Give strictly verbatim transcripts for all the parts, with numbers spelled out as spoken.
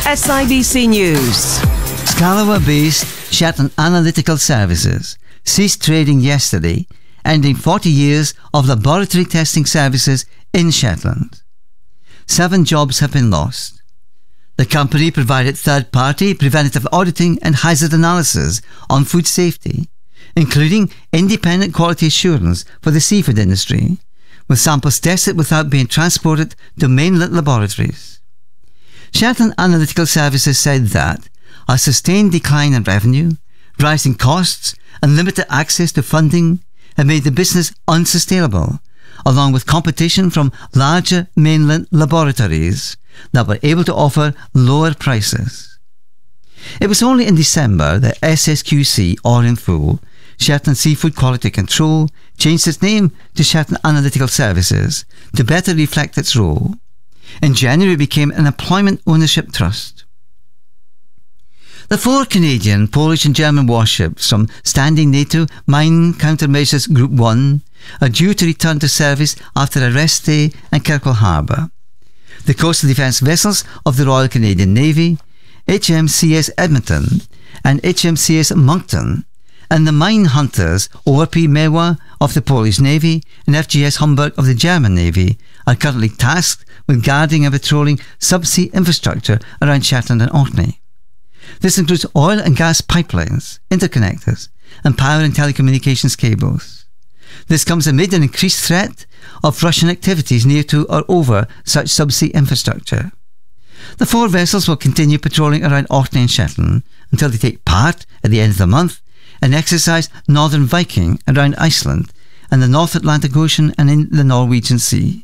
S I B C News. Scalawa-based Shetland Analytical Services ceased trading yesterday, ending forty years of laboratory testing services in Shetland. Seven jobs have been lost. The company provided third-party preventative auditing and hazard analysis on food safety, including independent quality assurance for the seafood industry, with samples tested without being transported to mainland laboratories. Shetland Analytical Services said that a sustained decline in revenue, rising costs and limited access to funding have made the business unsustainable, along with competition from larger mainland laboratories that were able to offer lower prices. It was only in December that S S Q C, or in full, Shetland Seafood Quality Control, changed its name to Shetland Analytical Services to better reflect its role. In January, it became an employment ownership trust. The four Canadian, Polish and German warships from Standing NATO Mine Countermeasures Group one are due to return to service after a rest stay in Kirkwall Harbour. The coastal defence vessels of the Royal Canadian Navy, H M C S Edmonton and H M C S Moncton, and the mine hunters O R P Mewa of the Polish Navy and F G S Humboldt of the German Navy are currently tasked with guarding and patrolling subsea infrastructure around Shetland and Orkney. This includes oil and gas pipelines, interconnectors, and power and telecommunications cables. This comes amid an increased threat of Russian activities near to or over such subsea infrastructure. The four vessels will continue patrolling around Orkney and Shetland until they take part, at the end of the month, in exercise Northern Viking around Iceland and the North Atlantic Ocean and in the Norwegian Sea.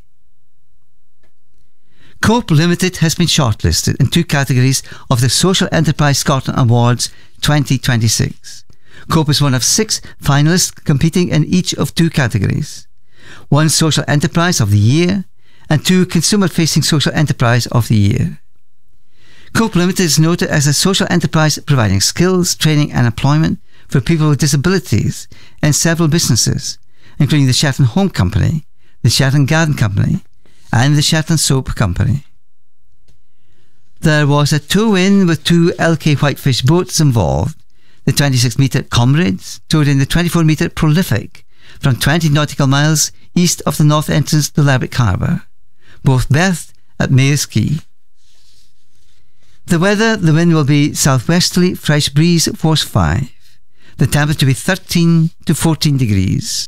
Cope Limited has been shortlisted in two categories of the Social Enterprise Scotland Awards twenty twenty-six. Cope is one of six finalists competing in each of two categories. One Social Enterprise of the Year and two Consumer-Facing Social Enterprise of the Year. Cope Limited is noted as a social enterprise providing skills, training and employment for people with disabilities in several businesses, including the Shetland Home Company, the Shetland Garden Company and the Shetland Soap Company. There was a tow-in with two L K Whitefish boats involved. The twenty-six metre Comrades towed in the twenty-four metre Prolific from twenty nautical miles east of the north entrance to Lerwick Harbour, both berthed at Mayor's Quay. The weather, the wind will be southwesterly, fresh breeze, force five. The temperature will be thirteen to fourteen degrees.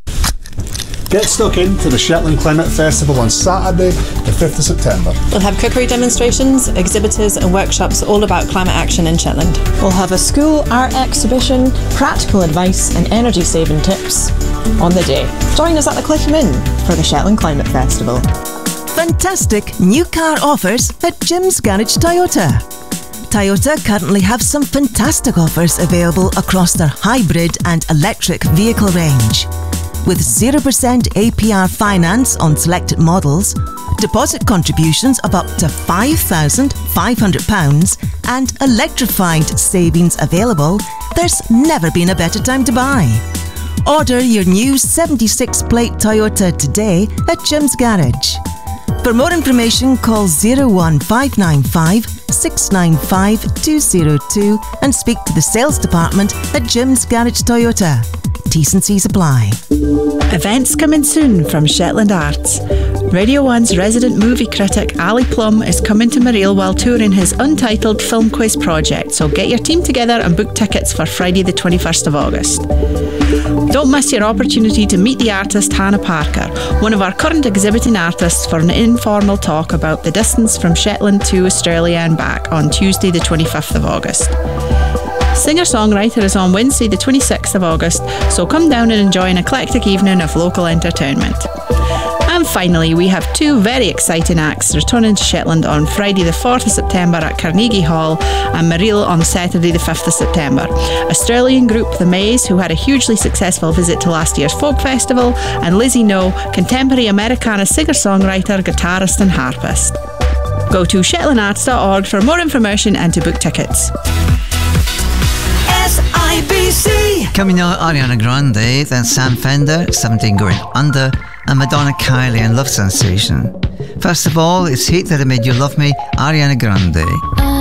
Get stuck into the Shetland Climate Festival on Saturday, the fifth of September. We'll have cookery demonstrations, exhibitors and workshops all about climate action in Shetland. We'll have a school art exhibition, practical advice and energy saving tips on the day. Join us at the Cliff Inn for the Shetland Climate Festival. Fantastic new car offers at Jim's Garage Toyota. Toyota currently have some fantastic offers available across their hybrid and electric vehicle range. With zero percent A P R finance on selected models, deposit contributions of up to five thousand five hundred pounds and electrified savings available, there's never been a better time to buy. Order your new seventy-six plate Toyota today at Jim's Garage. For more information, call zero one five nine five, six nine five, two zero two and speak to the sales department at Jim's Garage Toyota. T's and C's apply. Events coming soon from Shetland Arts. Radio one's resident movie critic Ali Plum is coming to Mareel while touring his untitled film quiz project, so get your team together and book tickets for Friday the twenty-first of August. Don't miss your opportunity to meet the artist Hannah Parker, one of our current exhibiting artists, for an informal talk about the distance from Shetland to Australia and back on Tuesday the twenty-fifth of August. Singer-songwriter is on Wednesday the twenty-sixth of August, so come down and enjoy an eclectic evening of local entertainment. And finally, we have two very exciting acts returning to Shetland on Friday the fourth of September at Carnegie Hall and Mareel on Saturday the fifth of September. Australian group The Maze, who had a hugely successful visit to last year's folk festival, and Lizzie No, contemporary Americana singer-songwriter, guitarist and harpist. Go to shetland arts dot org for more information and to book tickets. S I B C. Coming now, Ariana Grande, then Sam Fender, seventeen Going Under, and Madonna Kylie and Love Sensation. First of all, it's Hate That I Made You Love Me, Ariana Grande.